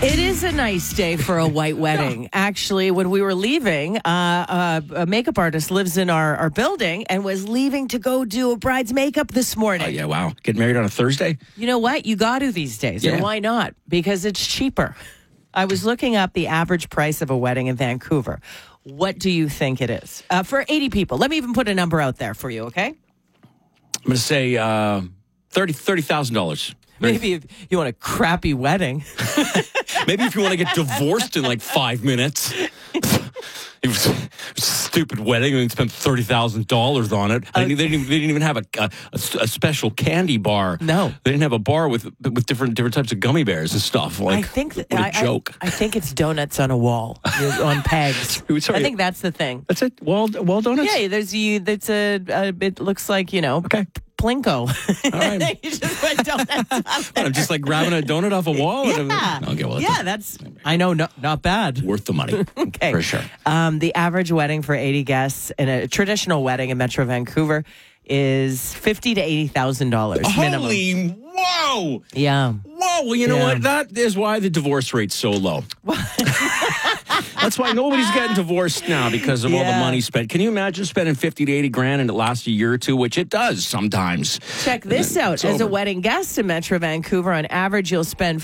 It is a nice day for a white wedding. Actually, when we were leaving, a makeup artist lives in our building and was leaving to go do a bride's makeup this morning. Oh, yeah, wow. Getting married on a Thursday? You know what? You got to these days. Yeah. And why not? Because it's cheaper. I was looking up the average price of a wedding in Vancouver. What do you think it is? For 80 people. Let me even put a number out there for you, okay? I'm going to say $30,000. Maybe if you want a crappy wedding. Maybe if you want to get divorced in like 5 minutes. It was a stupid wedding and spent $30,000 on it. They didn't even have a special candy bar. No. They didn't have a bar with different types of gummy bears and stuff. Like, I think what a joke. I think it's donuts on a wall, on pegs. Sorry. I think that's the thing. That's it? Wall donuts? Yeah, it looks like, Okay. Plinko. All right. You just put donuts on there. I'm just like grabbing a donut off a wall? Yeah. Okay, well, Yeah, that's, I know, not bad. worth the money. Okay. For sure. The average wedding for 80 guests in a traditional wedding in Metro Vancouver is $50,000 to $80,000 minimum. Holy, whoa! Yeah. Whoa, well, you know what? That is why the divorce rate's so low. That's why nobody's getting divorced now, because of all the money spent. Can you imagine spending 50 to 80 grand and it lasts a year or two, which it does sometimes. Check this out. As a wedding guest in Metro Vancouver, on average, you'll spend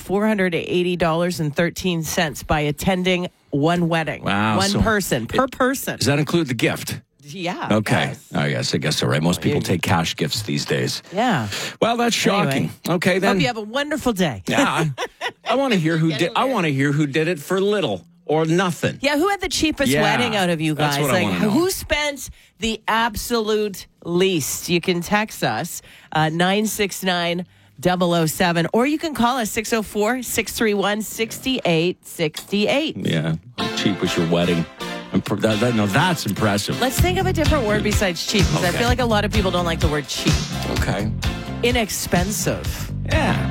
$480.13 by attending one wedding. Wow. One person, per person. Does that include the gift? Yeah. Okay. Yes. Oh, yes, I guess so, right? Most people take cash gifts these days. Yeah. Well, that's shocking. Anyway, Okay, then. Hope you have a wonderful day. Yeah. I want to hear who did. I want to hear who did it for little or nothing. Yeah, who had the cheapest Yeah, wedding out of you guys? that's what I wanna know. Who spent the absolute least? You can text us 969 007, or you can call us 604-631-6868. Yeah. How cheap was your wedding? That's impressive. Let's think of a different word besides cheap, because I Okay. feel like a lot of people don't like the word cheap. Okay. Inexpensive. Yeah.